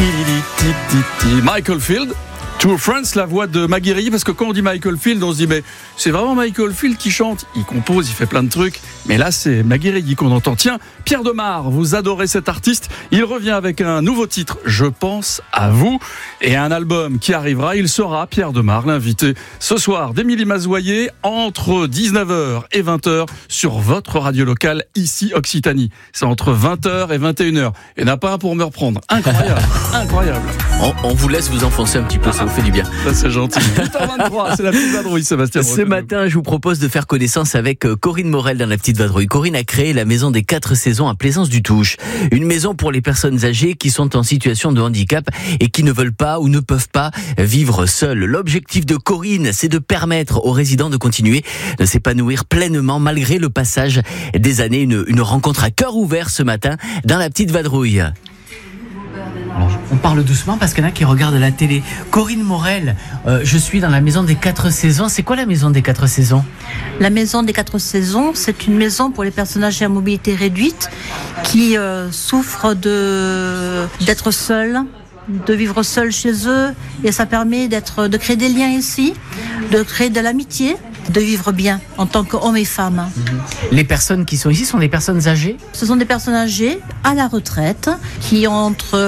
Michael Field, True Friends, la voix de Maggie Reilly, parce que quand on dit Michael Field, on se dit mais c'est vraiment Michael Field qui chante, il compose, il fait plein de trucs, mais là c'est Maggie Reilly qu'on entend. Tiens, Pierre Demar, vous adorez cet artiste, il revient avec un nouveau titre, Je pense à vous, et un album qui arrivera, il sera Pierre Demar, l'invité ce soir d'Émilie Mazoyer entre 19h et 20h sur votre radio locale ici Occitanie. C'est entre 20h et 21h. Et n'a pas un pour me reprendre. Incroyable, incroyable. On vous laisse vous enfoncer un petit peu, ça vous fait du bien. Ça c'est gentil. 8h23, c'est la petite vadrouille, Sébastien. Ce matin, je vous propose de faire connaissance avec Corinne Morel dans la petite vadrouille. Corinne a créé la maison des 4 saisons à Plaisance-du-Touche. Une maison pour les personnes âgées qui sont en situation de handicap et qui ne veulent pas ou ne peuvent pas vivre seules. L'objectif de Corinne, c'est de permettre aux résidents de continuer de s'épanouir pleinement malgré le passage des années. Une rencontre à cœur ouvert ce matin dans la petite vadrouille. Alors, on parle doucement parce qu'il y en a qui regardent la télé. Corinne Morel, je suis dans la maison des 4 saisons. C'est quoi la maison des 4 saisons ? La maison des 4 saisons, c'est une maison pour les personnes âgées à mobilité réduite qui souffrent d'être seules, de vivre seules chez eux. Et ça permet de créer des liens ici, de créer de l'amitié, de vivre bien en tant qu'hommes et femmes. Les personnes qui sont ici sont des personnes âgées ? Ce sont des personnes âgées à la retraite qui ont entre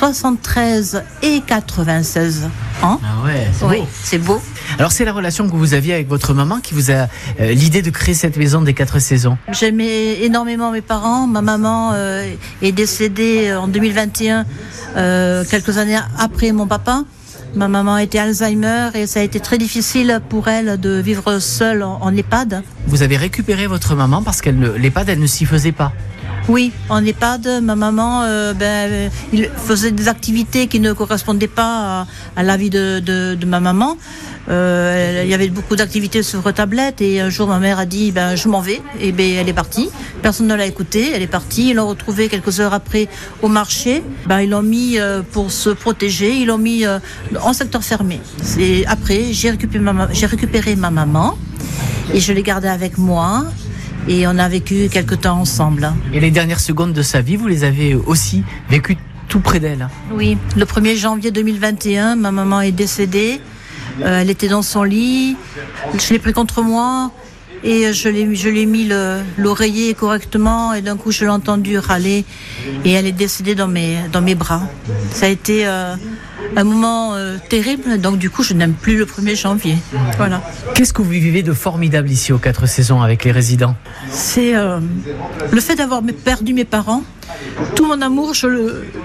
73 et 96 ans. Ah ouais, c'est oui, beau. C'est beau. Alors c'est la relation que vous aviez avec votre maman qui vous a l'idée de créer cette maison des 4 saisons. J'aimais énormément mes parents. Ma maman est décédée en 2021, quelques années après mon papa. Ma maman était Alzheimer et ça a été très difficile pour elle de vivre seule en EHPAD. Vous avez récupéré votre maman parce l'EHPAD, elle ne s'y faisait pas. Oui, en EHPAD, ma maman il faisait des activités qui ne correspondaient pas à la vie de ma maman. Il y avait beaucoup d'activités sur tablette et un jour ma mère a dit je m'en vais et elle est partie. Personne ne l'a écoutée, elle est partie. Ils l'ont retrouvée quelques heures après au marché. Ils l'ont mis pour se protéger, ils l'ont mis en secteur fermé. Et après j'ai récupéré ma maman et je l'ai gardée avec moi. Et on a vécu quelque temps ensemble. Et les dernières secondes de sa vie, vous les avez aussi vécues tout près d'elle ? Oui, le 1er janvier 2021, ma maman est décédée. Elle était dans son lit. Je l'ai pris contre moi et je l'ai mis l'oreiller correctement. Et d'un coup, je l'ai entendue râler. Et elle est décédée dans mes bras. Ça a été un moment terrible. Donc du coup, je n'aime plus le 1er janvier. Voilà. Qu'est-ce que vous vivez de formidable ici aux 4 saisons avec les résidents ? C'est le fait d'avoir perdu mes parents. Tout mon amour, je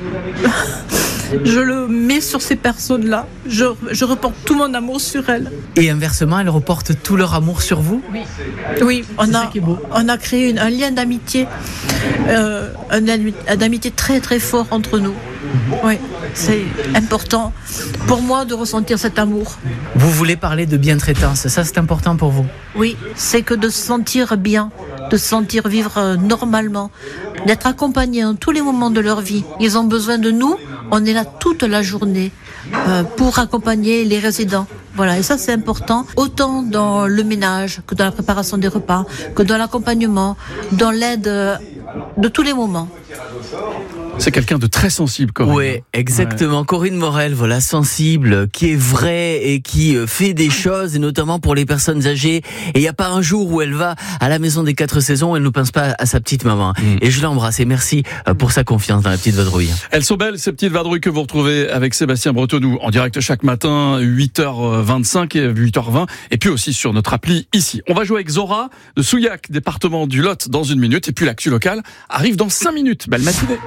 le mets sur ces personnes-là. Je reporte tout mon amour sur elles. Et inversement, elles reportent tout leur amour sur vous ? Oui, on a créé un lien d'amitié, un d'amitié très très fort entre nous. Oui, c'est important pour moi de ressentir cet amour. Vous voulez parler de bientraitance, ça c'est important pour vous ? Oui, c'est que de se sentir bien, de se sentir vivre normalement, d'être accompagnés en tous les moments de leur vie. Ils ont besoin de nous, on est là toute la journée pour accompagner les résidents. Voilà, et ça c'est important, autant dans le ménage que dans la préparation des repas, que dans l'accompagnement, dans l'aide de tous les moments. C'est quelqu'un de très sensible, Corinne. Oui, exactement. Ouais. Corinne Morel, voilà, sensible, qui est vraie et qui fait des choses, et notamment pour les personnes âgées. Et il n'y a pas un jour où elle va à la maison des 4 saisons, elle ne pense pas à sa petite maman. Et je l'embrasse et merci pour sa confiance dans la petite vadrouille. Elles sont belles, ces petites vadrouilles que vous retrouvez avec Sébastien Bretonneau en direct chaque matin, 8h25 et 8h20. Et puis aussi sur notre appli ici. On va jouer avec Zora de Souillac, département du Lot, dans 1 minute. Et puis l'actu locale arrive dans 5 minutes. Belle matinée.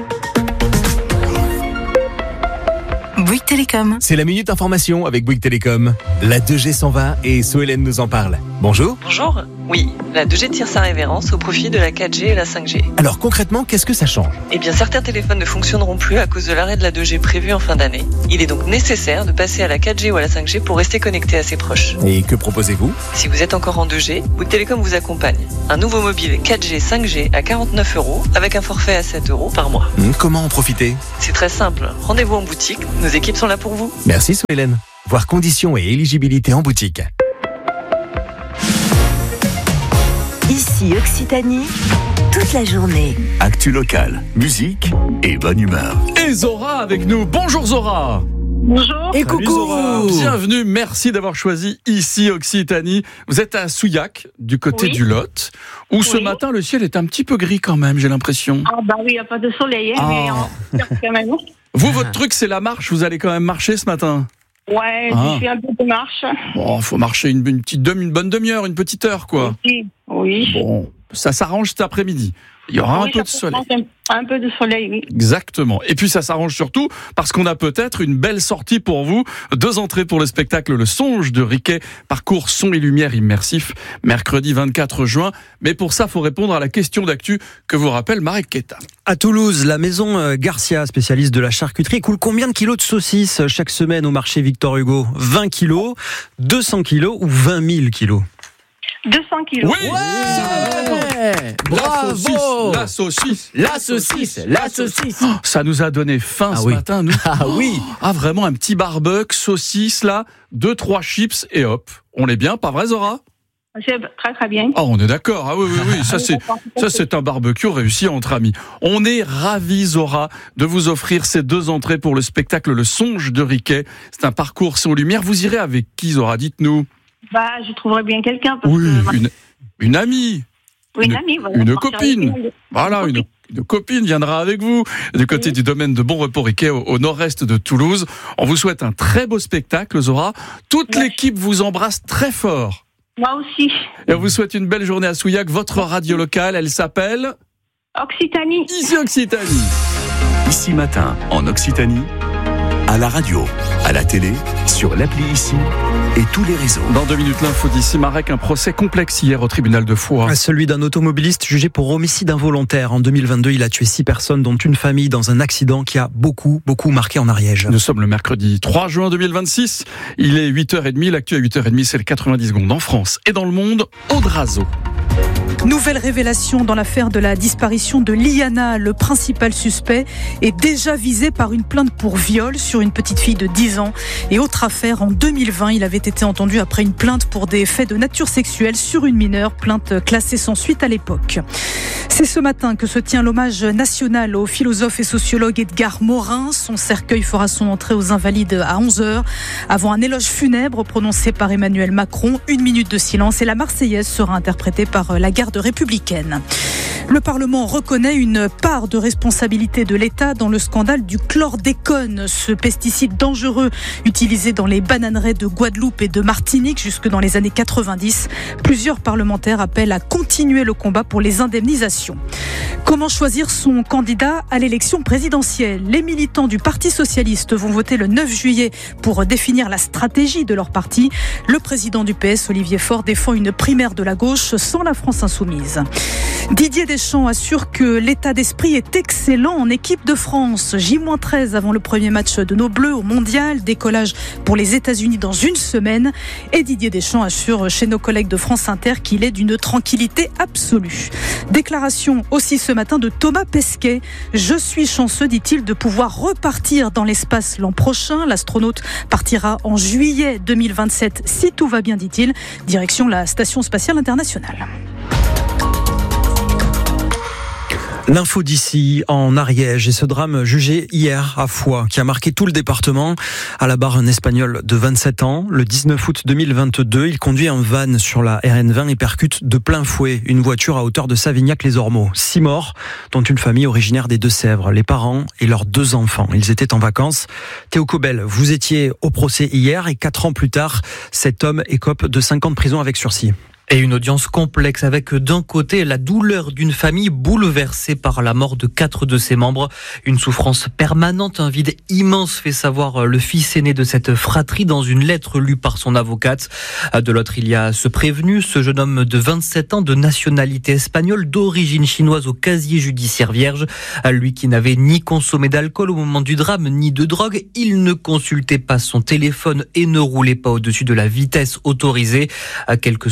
Bouygues Télécom. C'est la Minute Information avec Bouygues Télécom. La 2G s'en va et Sohélène nous en parle. Bonjour. Bonjour. Oui, la 2G tire sa révérence au profit de la 4G et la 5G. Alors concrètement, qu'est-ce que ça change ? Eh bien, certains téléphones ne fonctionneront plus à cause de l'arrêt de la 2G prévu en fin d'année. Il est donc nécessaire de passer à la 4G ou à la 5G pour rester connecté à ses proches. Et que proposez-vous ? Si vous êtes encore en 2G, Bouygues Télécom vous accompagne. Un nouveau mobile 4G, 5G à 49 € avec un forfait à 7 € par mois. Comment en profiter ? C'est très simple. Rendez-vous en boutique. Nos équipes sont là pour vous. Merci Sohélène. Voir conditions et éligibilité en boutique. Ici Occitanie, toute la journée. Actu locale, musique et bonne humeur. Et Zora avec nous. Bonjour Zora. Bonjour. Et Salut coucou Zora. Bienvenue, merci d'avoir choisi ici Occitanie. Vous êtes à Souillac, du côté du Lot, où ce matin le ciel est un petit peu gris quand même, j'ai l'impression. Ah bah oui, il n'y a pas de soleil, mais quand même. Vous, votre truc c'est la marche, vous allez quand même marcher ce matin? Ouais, j'ai fait un peu de marche. Bon, faut marcher une bonne demi-heure, une petite heure quoi. Oui. Bon, ça s'arrange cet après-midi. Il y aura un peu de soleil. Un peu de soleil, oui. Exactement. Et puis ça s'arrange surtout parce qu'on a peut-être une belle sortie pour vous. 2 entrées pour le spectacle Le Songe de Riquet, parcours son et lumière immersif, mercredi 24 juin. Mais pour ça, il faut répondre à la question d'actu que vous rappelle Marek Keta. À Toulouse, la maison Garcia, spécialiste de la charcuterie, coule combien de kilos de saucisses chaque semaine au marché Victor Hugo? 20 kilos, 200 kilos ou 20 000 kilos? 200 kilos. Oui, Bravo. La saucisse. Ça nous a donné faim ce matin, nous. Ah oui. Ah vraiment un petit barbecue, saucisse là, 2-3 chips et hop, on est bien, pas vrai Zora? C'est très très bien. Ah, on est d'accord. Ah oui, ça c'est un barbecue réussi entre amis. On est ravis Zora de vous offrir ces 2 entrées pour le spectacle Le Songe de Riquet. C'est un parcours sans lumière. Vous irez avec qui Zora? Dites-nous. Bah, je trouverai bien quelqu'un. Une amie. Oui, une amie. Voilà, une copine. Voilà, une copine viendra avec vous du côté du domaine de Bon Repos Riquet au nord-est de Toulouse. On vous souhaite un très beau spectacle, Zora. Toute l'équipe vous embrasse très fort. Moi aussi. Et on vous souhaite une belle journée à Souillac. Votre radio locale, elle s'appelle Occitanie. Ici Occitanie. Ici matin, en Occitanie, à la radio, à la télé, sur l'appli Ici et tous les réseaux. Dans 2 minutes, l'info d'ici Marek, un procès complexe hier au tribunal de Foix. Celui d'un automobiliste jugé pour homicide involontaire. En 2022, il a tué 6 personnes, dont une famille, dans un accident qui a beaucoup marqué en Ariège. Nous sommes le mercredi 3 juin 2026. Il est 8h30. L'actu à 8h30, c'est le 90 secondes en France et dans le monde. Audrazo. Nouvelle révélation dans l'affaire de la disparition de Liana. Le principal suspect est déjà visé par une plainte pour viol sur une petite fille de 10 ans. Et autre affaire, en 2020, il avait été entendu après une plainte pour des faits de nature sexuelle sur une mineure, plainte classée sans suite à l'époque. C'est ce matin que se tient l'hommage national au philosophe et sociologue Edgar Morin. Son cercueil fera son entrée aux Invalides à 11h, avant un éloge funèbre prononcé par Emmanuel Macron. 1 minute de silence et la Marseillaise sera interprétée par la garde républicaine. Le Parlement reconnaît une part de responsabilité de l'État dans le scandale du chlordécone, ce pesticide dangereux utilisé dans les bananeraies de Guadeloupe et de Martinique jusque dans les années 90. Plusieurs parlementaires appellent à continuer le combat pour les indemnisations. Comment choisir son candidat à l'élection présidentielle? Les militants du Parti socialiste vont voter le 9 juillet pour définir la stratégie de leur parti. Le président du PS, Olivier Faure, défend une primaire de la gauche sans la France insoumise. Didier Deschamps assure que l'état d'esprit est excellent en équipe de France. J-13 avant le premier match de nos Bleus au Mondial. Décollage pour les États-Unis dans 1 semaine. Et Didier Deschamps assure chez nos collègues de France Inter qu'il est d'une tranquillité absolue. Déclaration aussi ce matin de Thomas Pesquet. Je suis chanceux, dit-il, de pouvoir repartir dans l'espace l'an prochain. L'astronaute partira en juillet 2027 si tout va bien, dit-il. Direction la Station spatiale internationale. L'info d'ici en Ariège et ce drame jugé hier à Foix qui a marqué tout le département. À la barre, un Espagnol de 27 ans. Le 19 août 2022, il conduit un van sur la RN20 et percute de plein fouet une voiture à hauteur de Savignac-les-Ormeaux. 6 morts, dont une famille originaire des Deux-Sèvres, les parents et leurs 2 enfants. Ils étaient en vacances. Théo Cobel, vous étiez au procès hier et 4 ans plus tard, cet homme écope de 5 ans de prison avec sursis. Et une audience complexe avec d'un côté la douleur d'une famille bouleversée par la mort de 4 de ses membres. Une souffrance permanente, un vide immense, fait savoir le fils aîné de cette fratrie dans une lettre lue par son avocate. De l'autre, il y a ce prévenu, ce jeune homme de 27 ans de nationalité espagnole, d'origine chinoise au casier judiciaire vierge. Lui qui n'avait ni consommé d'alcool au moment du drame, ni de drogue. Il ne consultait pas son téléphone et ne roulait pas au-dessus de la vitesse autorisée. À quelques secondes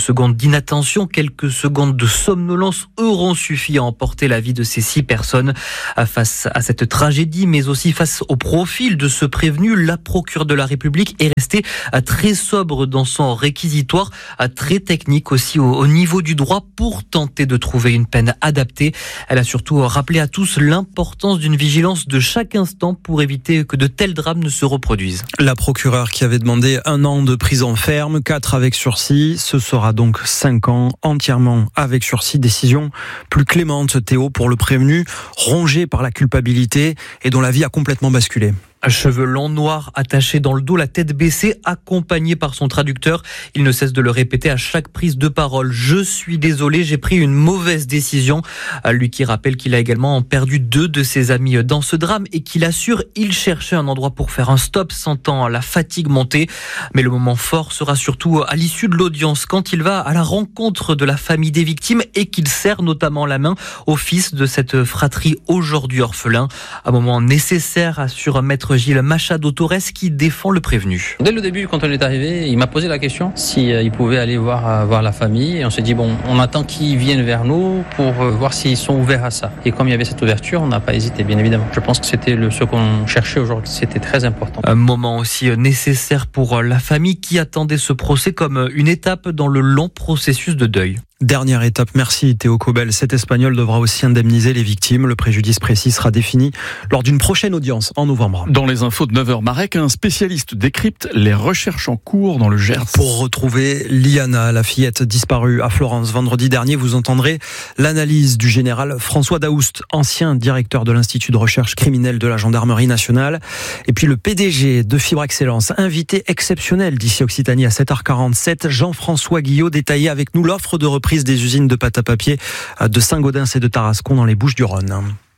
d'inattention. Quelques secondes de somnolence auront suffi à emporter la vie de ces 6 personnes. Face à cette tragédie, mais aussi face au profil de ce prévenu, la procureure de la République est restée très sobre dans son réquisitoire, très technique aussi au niveau du droit pour tenter de trouver une peine adaptée. Elle a surtout rappelé à tous l'importance d'une vigilance de chaque instant pour éviter que de tels drames ne se reproduisent. La procureure qui avait demandé 1 an de prison ferme, 4 avec sursis, ce sera donc 5 ans entièrement avec sursis. Décision plus clémente, Théo, pour le prévenu, rongé par la culpabilité et dont la vie a complètement basculé. Cheveux longs noirs attachés dans le dos, la tête baissée, accompagné par son traducteur. Il ne cesse de le répéter à chaque prise de parole. Je suis désolé, j'ai pris une mauvaise décision. Lui qui rappelle qu'il a également perdu 2 de ses amis dans ce drame et qu'il assure, il cherchait un endroit pour faire un stop, sentant la fatigue monter. Mais le moment fort sera surtout à l'issue de l'audience, quand il va à la rencontre de la famille des victimes et qu'il serre notamment la main au fils de cette fratrie aujourd'hui orphelin. Un moment nécessaire, assure Maître Gilles Machado Torres qui défend le prévenu. Dès le début, quand on est arrivé, il m'a posé la question s'il pouvait aller voir la famille. Et on s'est dit, bon, on attend qu'ils viennent vers nous pour voir s'ils sont ouverts à ça. Et comme il y avait cette ouverture, on n'a pas hésité, bien évidemment. Je pense que c'était ce qu'on cherchait aujourd'hui. C'était très important. Un moment aussi nécessaire pour la famille qui attendait ce procès comme une étape dans le long processus de deuil. Dernière étape, merci Théo Cobel. Cet Espagnol devra aussi indemniser les victimes. Le préjudice précis sera défini lors d'une prochaine audience en novembre. Dans les infos de 9h, Marek, un spécialiste décrypte les recherches en cours dans le Gers. Pour retrouver Liana, la fillette disparue à Florence vendredi dernier, vous entendrez l'analyse du général François Daoust, ancien directeur de l'Institut de recherche criminelle de la Gendarmerie nationale. Et puis le PDG de Fibre Excellence, invité exceptionnel d'ici Occitanie à 7h47, Jean-François Guillot, détaillait avec nous l'offre de reprise des usines de pâte à papier de Saint-Gaudens et de Tarascon dans les Bouches-du-Rhône.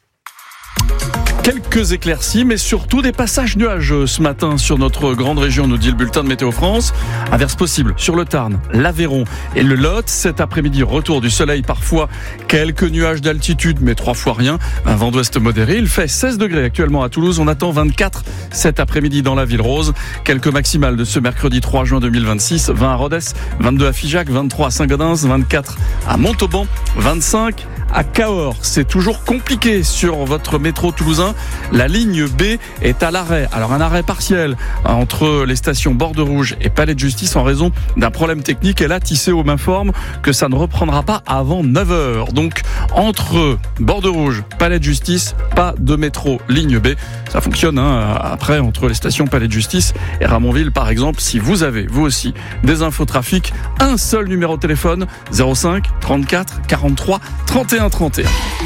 Quelques éclaircies, mais surtout des passages nuageux ce matin sur notre grande région, nous dit le bulletin de Météo France. Averses possibles sur le Tarn, l'Aveyron et le Lot. Cet après-midi, retour du soleil, parfois quelques nuages d'altitude, mais 3 fois rien. Un vent d'ouest modéré. Il fait 16 degrés actuellement à Toulouse. On attend 24 cet après-midi dans la Ville Rose. Quelques maximales de ce mercredi 3 juin 2026. 20 à Rodez, 22 à Figeac, 23 à Saint-Gaudens, 24 à Montauban, 25 à Cahors. C'est toujours compliqué sur votre métro toulousain. La ligne B est à l'arrêt. Alors un arrêt partiel entre les stations Borderouge et Palais de Justice en raison d'un problème technique. Et là, Tisséo m'informe que ça ne reprendra pas avant 9h. Donc entre Borderouge, Palais de Justice, pas de métro ligne B. Ça fonctionne après entre les stations Palais de Justice et Ramonville par exemple. Si vous avez, vous aussi, des infos trafic, un seul numéro de téléphone, 05 34 43 31 31.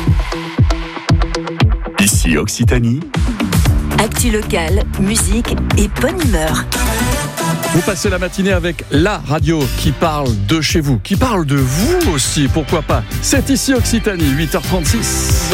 Ici Occitanie. Actu locale, musique et bonne humeur. Vous passez la matinée avec la radio qui parle de chez vous, qui parle de vous aussi, pourquoi pas. C'est ici Occitanie, 8h36.